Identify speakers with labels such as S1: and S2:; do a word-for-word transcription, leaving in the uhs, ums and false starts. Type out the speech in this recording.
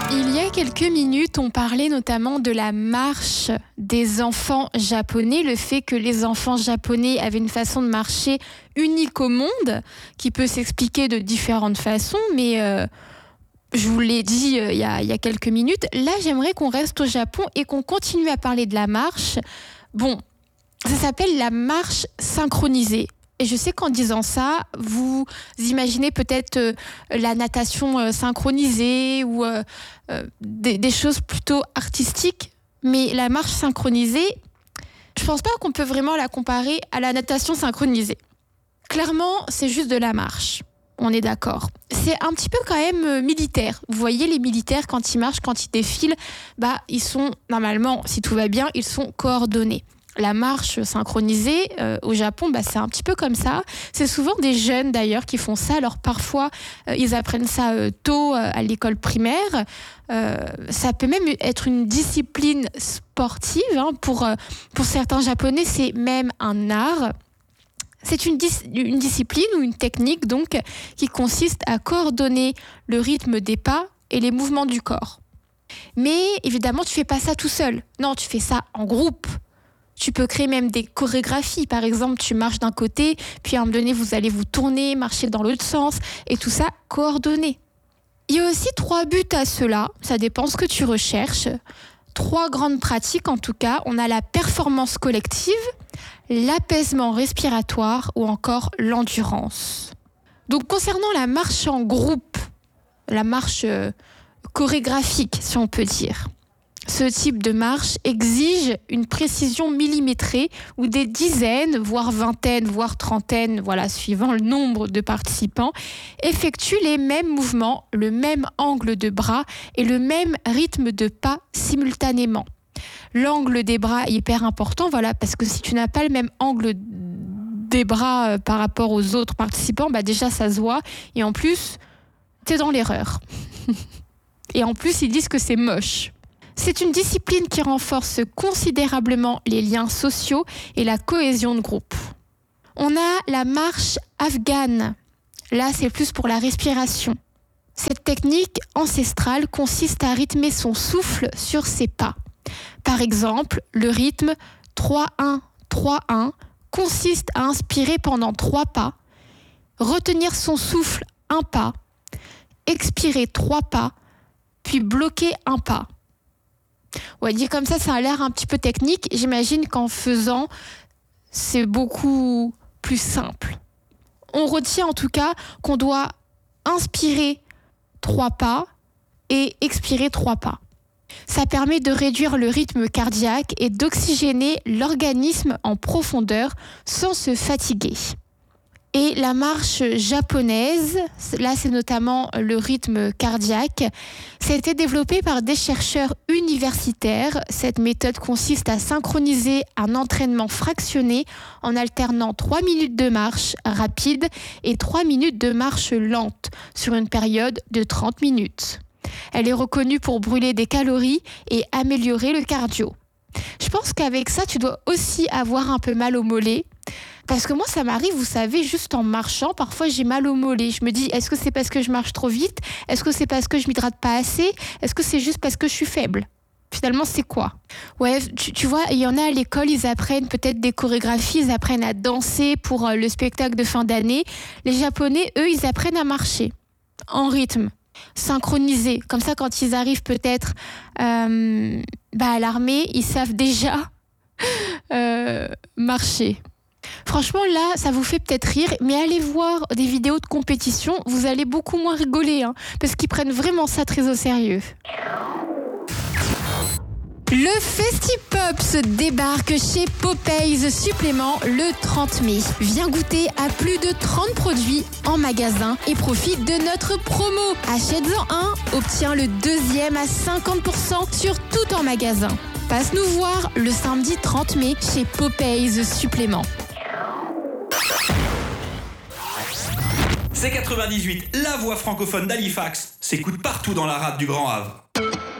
S1: Il y a quelques minutes, on parlait notamment de la marche des enfants japonais, le fait que les enfants japonais avaient une façon de marcher unique au monde, qui peut s'expliquer de différentes façons, mais euh, je vous l'ai dit euh, il y a, il y a quelques minutes. Là, j'aimerais qu'on reste au Japon et qu'on continue à parler de la marche. Bon, ça s'appelle la marche synchronisée. Et je sais qu'en disant ça, vous imaginez peut-être euh, la natation euh, synchronisée ou euh, euh, des, des choses plutôt artistiques. Mais la marche synchronisée, je pense pas qu'on peut vraiment la comparer à la natation synchronisée. Clairement, c'est juste de la marche. On est d'accord. C'est un petit peu quand même euh, militaire. Vous voyez, les militaires, quand ils marchent, quand ils défilent, bah, ils sont, normalement, si tout va bien, ils sont coordonnés. La marche synchronisée euh, au Japon, bah, c'est un petit peu comme ça. C'est souvent des jeunes d'ailleurs qui font ça. Alors parfois, euh, ils apprennent ça euh, tôt euh, à l'école primaire. Euh, ça peut même être une discipline sportive. Hein. Pour, euh, pour certains Japonais, c'est même un art. C'est une, dis- une discipline ou une technique donc qui consiste à coordonner le rythme des pas et les mouvements du corps. Mais évidemment, tu fais pas ça tout seul. Non, tu fais ça en groupe. Tu peux créer même des chorégraphies. Par exemple, tu marches d'un côté, puis à un moment donné, vous allez vous tourner, marcher dans l'autre sens, et tout ça coordonné. Il y a aussi trois buts à cela. Ça dépend ce que tu recherches. Trois grandes pratiques, en tout cas. On a la performance collective, l'apaisement respiratoire ou encore l'endurance. Donc, concernant la marche en groupe, la marche euh, chorégraphique, si on peut dire, ce type de marche exige une précision millimétrée où des dizaines, voire vingtaines, voire trentaines, voilà, suivant le nombre de participants, effectuent les mêmes mouvements, le même angle de bras et le même rythme de pas simultanément. L'angle des bras est hyper important, voilà, parce que si tu n'as pas le même angle des bras euh, par rapport aux autres participants, bah déjà ça se voit et en plus, t'es dans l'erreur. Et en plus, ils disent que c'est moche. C'est une discipline qui renforce considérablement les liens sociaux et la cohésion de groupe. On a la marche afghane. Là, c'est plus pour la respiration. Cette technique ancestrale consiste à rythmer son souffle sur ses pas. Par exemple, le rythme trois un trois un consiste à inspirer pendant trois pas, retenir son souffle un pas, expirer trois pas, puis bloquer un pas. Ouais, dit comme ça, ça a l'air un petit peu technique. J'imagine qu'en faisant, c'est beaucoup plus simple. On retient en tout cas qu'on doit inspirer trois pas et expirer trois pas. Ça permet de réduire le rythme cardiaque et d'oxygéner l'organisme en profondeur sans se fatiguer. Et la marche japonaise, là c'est notamment le rythme cardiaque, ça a été développé par des chercheurs universitaires. Cette méthode consiste à synchroniser un entraînement fractionné en alternant trois minutes de marche rapide et trois minutes de marche lente sur une période de trente minutes. Elle est reconnue pour brûler des calories et améliorer le cardio. Je pense qu'avec ça, tu dois aussi avoir un peu mal au mollet. Parce que moi, ça m'arrive, vous savez, juste en marchant, parfois j'ai mal au mollet. Je me dis, est-ce que c'est parce que je marche trop vite ? Est-ce que c'est parce que je m'hydrate pas assez ? Est-ce que c'est juste parce que je suis faible ? Finalement, c'est quoi ? Ouais, tu, tu vois, il y en a à l'école, ils apprennent peut-être des chorégraphies, ils apprennent à danser pour euh, le spectacle de fin d'année. Les Japonais, eux, ils apprennent à marcher en rythme, synchronisé. Comme ça, quand ils arrivent peut-être euh, bah, à l'armée, ils savent déjà euh, marcher. Franchement, là, ça vous fait peut-être rire, mais allez voir des vidéos de compétition, vous allez beaucoup moins rigoler, hein, parce qu'ils prennent vraiment ça très au sérieux. Le Festipops débarque chez Popeyes Supplément le trente mai. Viens goûter à plus de trente produits en magasin et profite de notre promo. Achète-en un, obtiens le deuxième à cinquante pour cent sur tout en magasin. Passe nous voir le samedi trente mai chez Popeyes Supplément.
S2: C quatre-vingt-dix-huit, la voix francophone d'Halifax, s'écoute partout dans la rade du Grand Havre.